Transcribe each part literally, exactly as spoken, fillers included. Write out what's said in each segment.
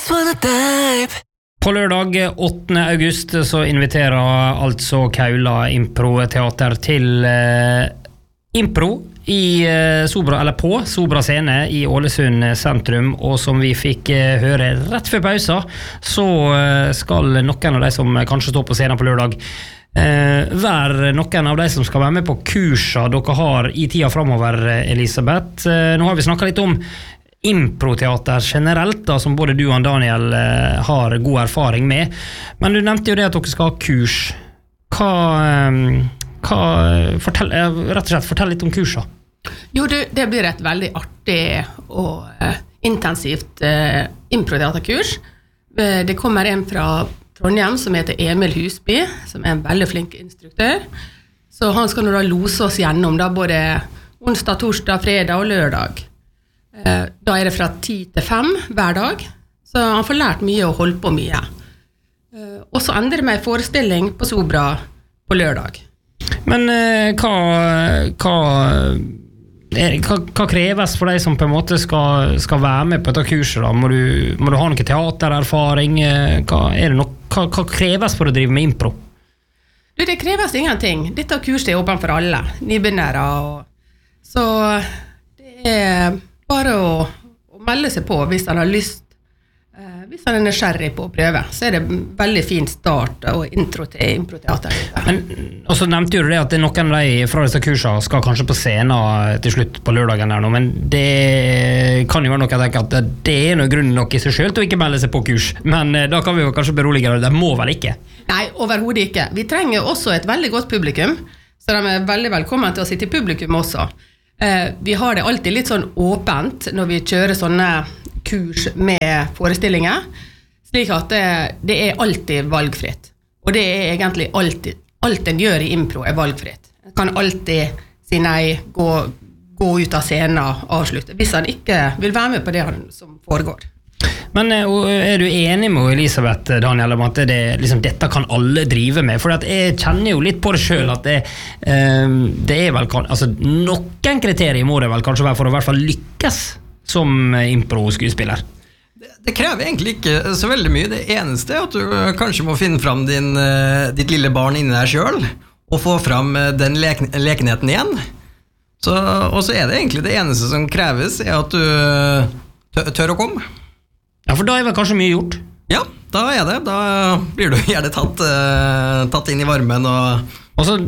just wanna dive. På lørdag åttende august så inviterer altså Kaula Impro-teater til eh, impro i eh, Sobra, eller på Sobra scene i Ålesund sentrum, og som vi fikk eh, høre rett før pausa, så eh, skal noen av de som kanskje står på scenen på lørdag eh, være noen av de som skal være med på kurser dere har i tida fremover, Elisabeth. Eh, nå har vi snakket litt om improteater generelt, da, som både du og Daniel eh, har god erfaring med. Men du nevnte jo det at dere skal ha kurs. Hva, eh, hva fortell, eh, rett og slett, fortell litt om kursa. Jo, det, det blir et veldig artig og eh, intensivt eh, improteaterkurs. Eh, det kommer en fra Trondheim som heter Emil Husby, som er en veldig flink instruktør. Så han skal nå da lose oss gjennom da, både onsdag, torsdag, fredag og lørdag. Da er det fra ti til fem hver dag, så han får lært mye og holdt på mye. Og så ender det med en forestilling på Sobra på lørdag. Men hva, hva, hva, hva kreves for deg som på en måte skal, skal være med på dette kurset? Da? Må, du, må du ha noe teatererfaring? Hva, er det noe, hva, hva kreves for å drive med impro? Du, det kreves ingenting. Dette kurset er åpent for alle, nybegynnere. Og, så det er bare å, å melde seg på hvis han har lyst, eh, hvis han er nysgjerrig på å prøve. Så er det en veldig fin start og intro til improteater. Men, og så nevnte du det at det er noen av de fra disse kursene skal kanskje på scenen til slutt på lørdagen der nå, men det kan jo være noe jeg tenker at det er noe grunn nok i seg selv til å ikke melde seg på kurs. Men eh, da kan vi jo kanskje berolige det, det må vel ikke? Nei, overhodet ikke. Vi trenger også et veldig godt publikum, så de er veldig velkommen til å sitte i publikum også. Eh, vi har det alltid litt sånn åpent når vi kjører sånne kurs med forestillinger, slik at det, det er alltid valgfritt. Og det er egentlig alltid, alt en gjør i impro er valgfritt. En kan alltid si nei, gå, gå ut av scenen og avslutte, hvis han ikke vil være med på det som foregår. Men er du enig med Elisabeth, Daniel, om at det, liksom, dette kan alle drive med? For at jeg kjenner jo litt på det selv at det, eh, det er vel altså, noen kriterier må det vel kanskje være for å i hvert fall lykkes som impro-skuespiller. Det, det krever egentlig ikke så veldig mye. Det eneste er at du kanskje må finne fram din, ditt lille barn inni deg selv og få fram den lek- lekenheten igjen. Så, og så er det egentlig det eneste som kreves er at du tør å komme. Ja, for da er vel kanskje mye gjort? Ja, da er det. Da blir du gjerne tatt, uh, tatt inn i varmen. Og, og så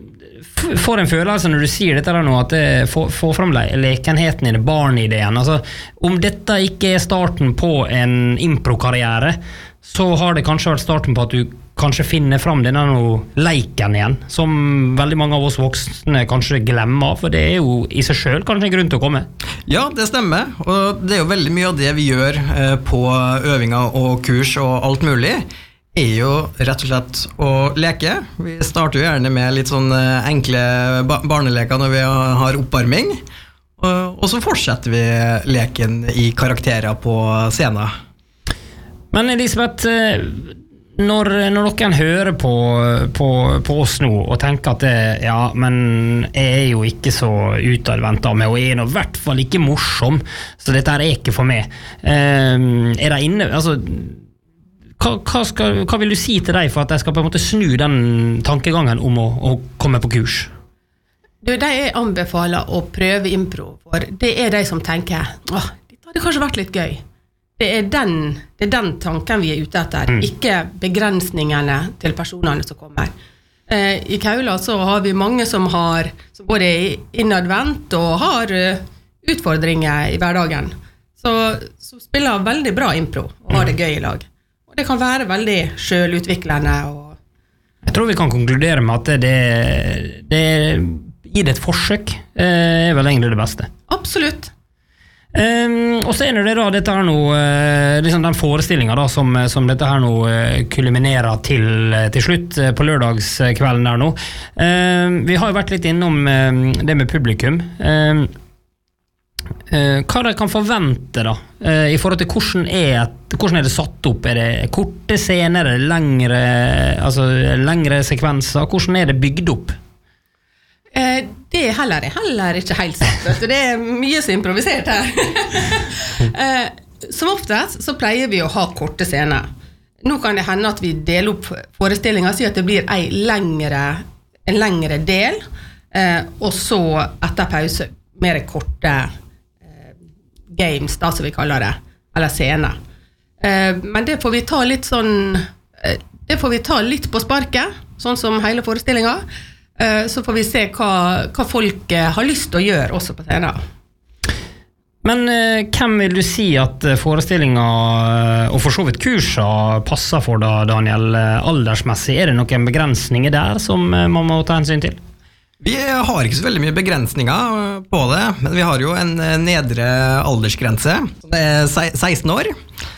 får en følelse når du sier dette der nå, at det får, får frem lekenheten i det, barnideen. Altså, om dette ikke er starten på en impro-karriere, så har det kanskje vært starten på at du kanskje finner frem denne leiken igjen, som veldig mange av oss voksne kanskje glemmer, for det er jo i seg selv kanskje en grunn til å komme. Ja, det stemmer, og det er jo veldig mye av det vi gjør eh, på øvinger og kurs og alt mulig, er jo rett og slett å leke. Vi starter jo gjerne med litt sånn enkle ba- barneleker når vi har oppvarming, og, og så fortsetter vi leken i karakterer på scenen. Men Elisabeth, når, når noen hører på, på, på oss nå og tenker at det, ja, men jeg er jo ikke så utadvendt av meg, og jeg er nå i hvert fall ikke morsom, så dette er ikke for meg. Um, er det inne, altså, hva, hva, skal, hva vil du si til deg for at jeg skal på en måte snu den tankegangen om å, å komme på kurs? Du, de jeg anbefaler å prøve impro for, det er de som tenker, åh, dette hadde kanskje vært litt gøy. Det er den, det er den tanken vi er ute etter, mm. ikke begrensningene til personene som kommer. Eh, I Kaula så har vi mange som har, som både er innadvendt og har uh, utfordringer i hverdagen. Så, så spiller veldig bra impro og har det gøy i lag. Og det kan være veldig selvutviklende. Og jeg tror vi kan konkludere med at det, det gir det et forsøk, eh, er vel egentlig det beste. Absolutt. Um, og så er det da dette her nå uh, liksom den forestillingen da som, som dette her nå uh, kulminerer til, uh, til slutt uh, på lørdagskvelden der nå. Um, vi har jo vært litt innom um, det med publikum. Um, uh, hva dere kan forvente da uh, i forhold til hvordan er, hvordan er det satt opp? Er det korte scener, er det lengre, altså, lengre sekvenser? Hvordan er det bygd opp? Eh, det heller er heller ikke helt sant. Det er mye som er improvisert her. eh, som oftest så pleier vi å ha korte scener. Nå kan det hende at vi deler opp forestillinger, så at det blir en lengre, en lengre del, eh, og så etter pause mer korte eh, games, da, som vi kaller det, eller scener. Eh, men det får vi ta litt sånn, eh, det får vi ta litt på sparket, sånn som hele forestillingen, eh, så får vi se hva, hva folk eh, har lyst til å gjøre også på scenen. Men eh, hvem vil du si at forestillinger og for så vidt kurser passer for da, Daniel, aldersmessig? Er det noen begrensninger der som man må ta hensyn til? Vi har ikke så veldig mye begrensninger på det, men vi har jo en nedre aldersgrense. Det er seksten år.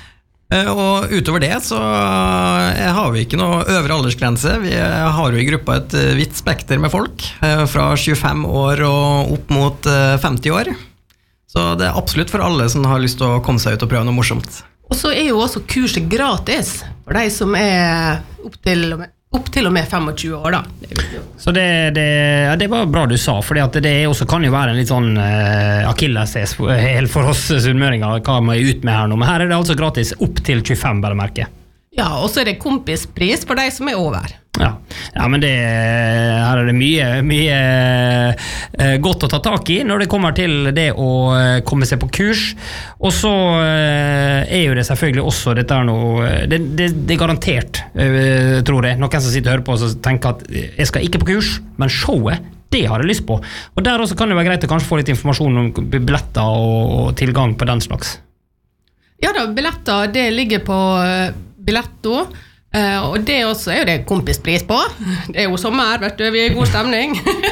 Og utover det så har vi ikke noe øvre aldersgrense. Vi har jo i gruppa et vidt spekter med folk, fra tjuefem år og opp mot femti år. Så det er absolutt for alle som har lyst til å komme seg ut og prøve noe morsomt. Og så er jo også kurset gratis for de som er opp til og med, opp til og med tjuefem år da. Det så det, det, ja, det var bra du sa, fordi at det også kan jo være en litt sånn uh, akilleshæl for oss sunnmøringer, hva må jeg ut med her nå, men her er det altså gratis opp til tjuefem, bare merke. Ja, og så er det kompispris for de som er over. Ja, ja men det, her er det mye, mye eh, godt å ta tak i når det kommer til det å eh, komme seg på kurs. Og så eh, er jo det selvfølgelig også dette er noe, det, det, det er garantert, eh, tror jeg, noen som sitter og hører på og tenker at jeg skal ikke på kurs, men showet, det har jeg lyst på. Og der også kan det være greit å kanskje få litt informasjon om billetter og, og tilgang på den slags. Ja da, billetter, det ligger på Biletto, uh, og det også er jo det kompispris på. Det er jo sommer, vet du, vi er i god stemning.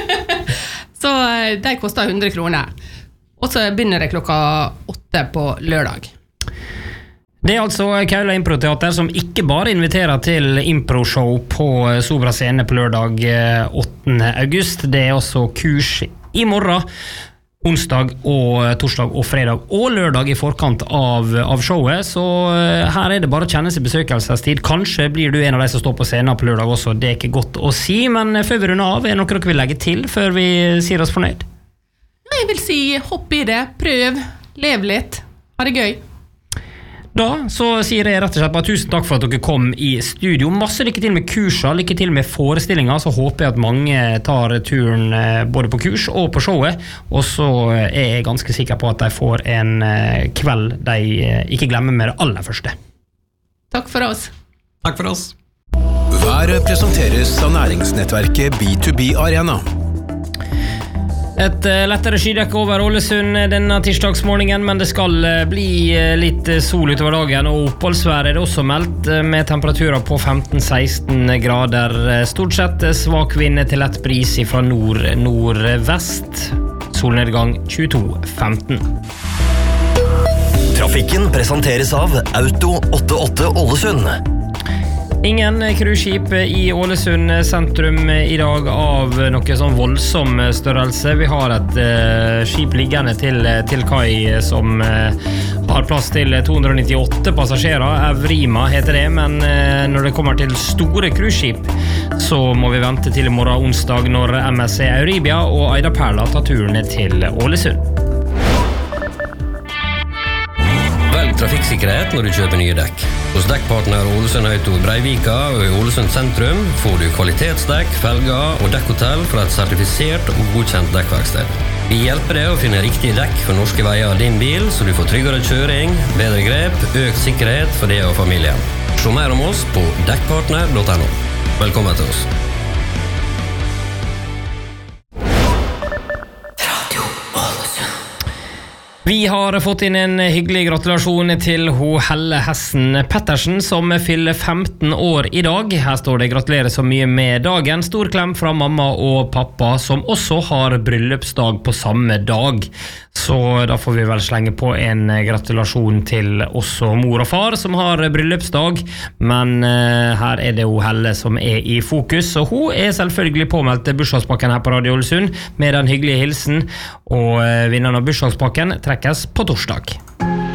Så uh, de koster hundre kroner. Og så begynner det klokka åtte på lørdag. Det er altså Kaula Improteater som ikke bare inviterer til improshow på Sobra Scene på lørdag åttende august. Det er også kurs i morgen, onsdag og torsdag og fredag og lørdag i forkant av, av showet, så her er det bare å kjenne seg besøkelsestid. Kanskje blir du en av de som står på scenen på lørdag også, det er ikke godt å si, men før vi runder av, er det noe dere vil legge til før vi sier oss fornøyd? Jeg vil si hopp i det, prøv, lev litt, ha det gøy. Da så sier jeg rett og slett bare tusen takk for at dere kom i studio. Masse lykke til med kurser, lykke til med forestillinger, så håper jeg at mange tar turen både på kurs og på showet, og så er jeg ganske sikker på at de får en kveld de ikke glemmer med det aller første. Takk for oss. Takk for oss. Været presenteres av næringsnettverket B to B Arena. Et lettere skydekke over Ålesund denne tirsdagsmorgenen, men det skal bli litt sol utover dagen, og oppholdsvær er det også meldt, med temperaturer på femten til seksten grader. Stort sett svak vind til lett bris fra nord-nordvest. Solnedgang tjueto femten. Trafikken presenteres av Auto åttiåtte Ålesund. Ingen cruiseskip i Ålesund sentrum i dag av noe sånn voldsom størrelse. Vi har et uh, skip liggende til, til kai som uh, har plass til to hundre nittiåtte passasjerer. Evrima heter det, men uh, når det kommer til store cruiseskip, så må vi vente til i morgen onsdag når M S C Euribia og Aida Perla tar turen til Ålesund. Velg trafikksikkerhet når du kjøper nye dekk. Hos dekkpartner Ålesund Auto Breivika og i Ålesund sentrum får du kvalitetsdekk, felger og dekkhotell fra et sertifisert og godkjent dekkverksted. Vi hjelper deg å finne riktige dekk for norske veier av din bil, så du får tryggere kjøring, bedre grep, økt sikkerhet for deg og familien. Se mer om oss på dekkpartner punktum no. Velkommen til oss. Vi har fått inn en hyggelig gratulasjon til ho Helle Hessen Pettersen, som fyller femten år i dag. Her står det gratulerer så mye med dagen. Stor klem fra mamma og pappa, som også har bryllupsdag på samme dag. Så da får vi vel slenge på en gratulasjon til også mor og far, som har bryllupsdag. Men uh, her er det ho Helle som er i fokus, og hun er selvfølgelig påmeldt bursdagspakken her på Radio Ålesund med den hyggelige hilsen, og uh, vinneren av bursdagspakken trekkes på torsdag.